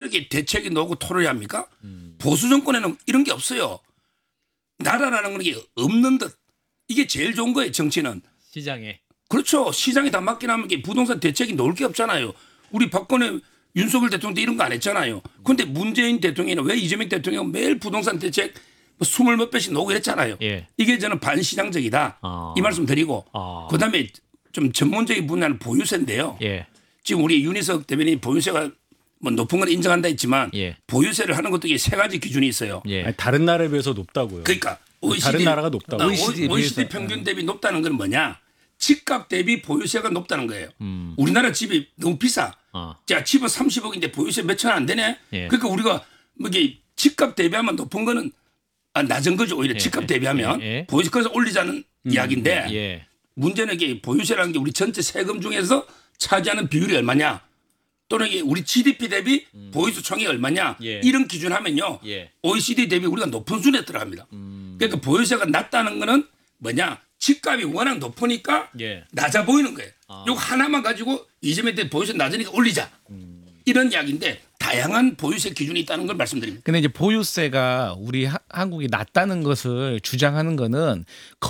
이렇게 대책이 나오고 토론이 합니까? 보수 정권에는 이런 게 없어요. 나라라는 건 이게 없는 듯. 이게 제일 좋은 거예요, 정치는. 시장에. 그렇죠. 시장에 다 맡겨놓으면 부동산 대책이 나올 게 없잖아요. 우리 박근혜 윤석열 대통령도 이런 거 안 했잖아요. 그런데 문재인 대통령은 왜 이재명 대통령은 매일 부동산 대책 20몇 배씩 나오고 이랬잖아요. 예. 이게 저는 반시장적이다. 이 말씀 드리고 그다음에 좀 전문적인 분야는 보유세인데요. 예. 지금 우리 윤희석 대변인이 보유세가 뭐 높은 건 인정한다 했지만 예. 보유세를 하는 것도 이게 세 가지 기준이 있어요. 예. 아니, 다른 나라에 비해서 높다고요. 그러니까 다른 나라가 높다고. OECD 평균 대비 높다는 건 뭐냐? 집값 대비 보유세가 높다는 거예요. 우리나라 집이 너무 비싸. 자, 집은 30억인데 보유세 몇천 원 안 되네. 예. 그러니까 우리가 뭐 이게 집값 대비하면 높은 거는 낮은 거죠. 오히려 집값 대비하면 보유세 그래서 올리자는 이야기인데 예. 문제는 이게 보유세라는 게 우리 전체 세금 중에서 차지하는 비율이 얼마냐? 또는 이게 우리 GDP 대비 보유세 총액이 얼마냐? 예. 이런 기준 하면요. 예. OECD 대비 우리가 높은 순위에 들어갑니다. 그러니까 보유세가 낮다는 거는 뭐냐? 집값이 워낙 높으니까 예. 낮아 보이는 거예요. 이거 하나만 가지고 이재명 때 보유세 낮으니까 올리자. 이런 이야기인데 다양한 보유세 기준이 있다는 걸 말씀드립니다. 근데 이제 보유세가 우리 한국이 낮다는 것을 주장하는 거는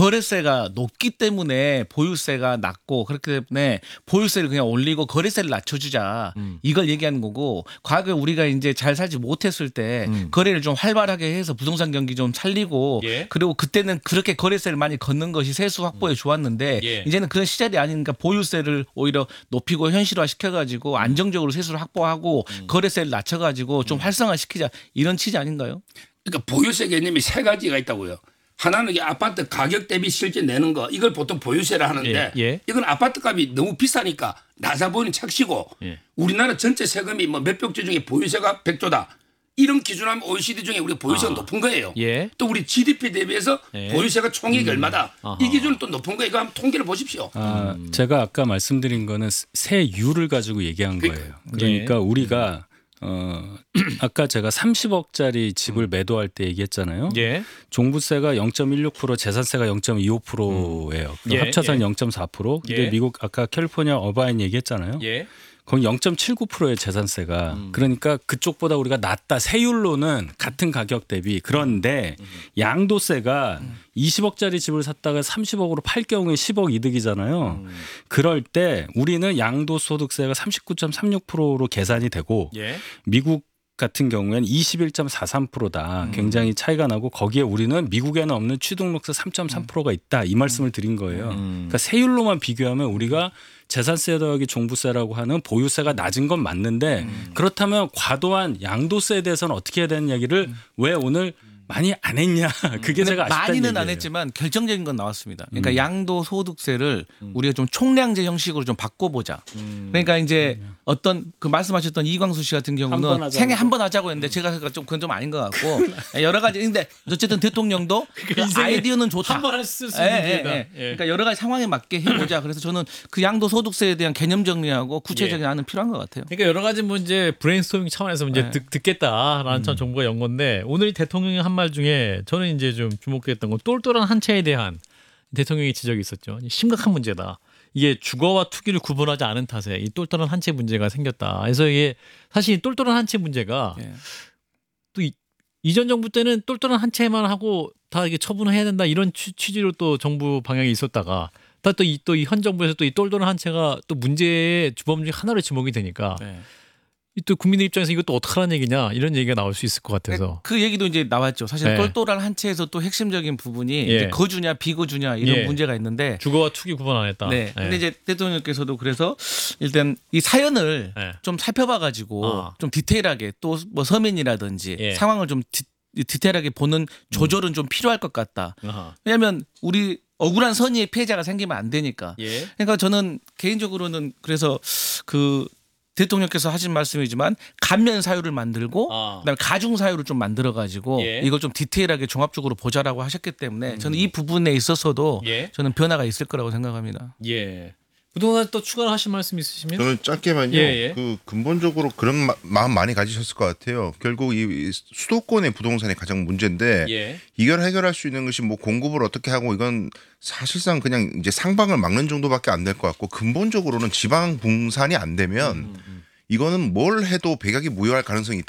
거래세가 높기 때문에 보유세가 낮고 그렇기 때문에 보유세를 그냥 올리고 거래세를 낮춰주자 이걸 얘기하는 거고 과거에 우리가 이제 잘 살지 못했을 때 거래를 좀 활발하게 해서 부동산 경기 좀 살리고 예. 그리고 그때는 그렇게 거래세를 많이 걷는 것이 세수 확보에 좋았는데 예. 이제는 그런 시절이 아니니까 보유세를 오히려 높이고 현실화 시켜가지고 안정적으로 세수를 확보하고 거래세를 낮춰가지고 좀 활성화시키자 이런 취지 아닌가요? 그러니까 보유세 개념이 세 가지가 있다고요. 하나는 이게 아파트 가격 대비 실제 내는 거 이걸 보통 보유세라 하는데 예. 이건 아파트 값이 너무 비싸니까 낮아 보이는 착시고 예. 우리나라 전체 세금이 뭐 몇백 조 중에 보유세가 100조다. 이런 기준하면 OECD 중에 우리 보유세가 높은 거예요. 예. 또 우리 GDP 대비해서 예. 보유세가 총액이 얼마다. 아하. 이 기준은 또 높은 거예요. 이거 한번 통계를 보십시오. 제가 아까 말씀드린 거는 세율을 가지고 얘기한 거예요. 그러니까 우리가 아까 제가 30억짜리 집을 매도할 때 얘기했잖아요. 예. 종부세가 0.16%, 재산세가 0.25%예요. 예, 합쳐서는 예. 0.4%. 근데 예. 미국 아까 캘리포니아 어바인 얘기했잖아요. 예. 거기 0.79%의 재산세가 그러니까 그쪽보다 우리가 낮다. 세율로는 같은 가격 대비. 그런데 양도세가 20억짜리 집을 샀다가 30억으로 팔 경우에 10억 이득이잖아요. 그럴 때 우리는 양도소득세가 39.36%로 계산이 되고 예. 미국 같은 경우에는 21.43%다. 굉장히 차이가 나고 거기에 우리는 미국에는 없는 취득록세 3.3%가 있다. 이 말씀을 드린 거예요. 그러니까 세율로만 비교하면 우리가 재산세 더하기 종부세라고 하는 보유세가 낮은 건 맞는데 그렇다면 과도한 양도세에 대해서는 어떻게 해야 되는 얘기를 왜 오늘 많이 안 했냐. 그게 제가 아쉽다는 많이는 얘기예요. 안 했지만 결정적인 건 나왔습니다. 그러니까 양도소득세를 우리가 좀 총량제 형식으로 좀 바꿔보자. 그러니까 이제 어떤 그 말씀하셨던 이광수 씨 같은 한번 경우는 하자고. 생애 한 번 하자고 했는데 제가 좀 그건 좀 아닌 것 같고 여러 가지 근데 어쨌든 대통령도 그 아이디어는 좋다. 한 번 쓸 수 있는 기회다. 예. 그러니까 여러 가지 상황에 맞게 해보자. 그래서 저는 그 양도소득세에 대한 개념 정리하고 구체적인 안은 필요한 것 같아요. 그러니까 여러 가지 문제 브레인스토밍 차원에서 이제 듣겠다라는 참 정부가 연 건데 오늘 이 대통령이 한 말 중에 저는 이제 좀 주목했던 건 똘똘한 한채에 대한 대통령의 지적이 있었죠. 심각한 문제다. 이게 주거와 투기를 구분하지 않은 탓에 이 똘똘한 한채 문제가 생겼다. 그래서 이게 사실 이 똘똘한 한채 문제가 또 이전 정부 때는 똘똘한 한채만 하고 다 이게 처분해야 된다 이런 취지로 또 정부 방향이 있었다가 또 이 현 정부에서 또 이 똘똘한 한채가 또 문제의 주범 중 하나로 지목이 되니까 또 국민의 입장에서 이것도 어떡하라는 얘기냐 이런 얘기가 나올 수 있을 것 같아서 그 얘기도 이제 나왔죠. 사실 네. 똘똘한 한채에서 또 핵심적인 부분이 예. 이제 거주냐 비거주냐 이런 예. 문제가 있는데 주거와 투기 구분 안 했다. 네. 근데 이제 대통령께서도 그래서 일단 이 사연을 네. 좀 살펴봐가지고 좀 디테일하게 또 뭐 서민이라든지 예. 상황을 좀 디테일하게 보는 조절은 좀 필요할 것 같다. 아하. 왜냐하면 우리 억울한 선의의 피해자가 생기면 안 되니까. 예. 그러니까 저는 개인적으로는 그래서 그 대통령께서 하신 말씀이지만 감면 사유를 만들고 그다음에 가중 사유를 좀 만들어 가지고 예. 이걸 좀 디테일하게 종합적으로 보자라고 하셨기 때문에 저는 이 부분에 있어서도 예. 저는 변화가 있을 거라고 생각합니다. 예. 부동산 또 추가로 하실 말씀 있으시면? 저는 짧게만요. 예. 그 근본적으로 그런 마음 많이 가지셨을 것 같아요. 결국 이 수도권의 부동산이 가장 문제인데 예. 이걸 해결할 수 있는 것이 뭐 공급을 어떻게 하고 이건 사실상 그냥 이제 상방을 막는 정도밖에 안 될 것 같고 근본적으로는 지방 분산이 안 되면 이거는 뭘 해도 백약이 무효할 가능성이 있다.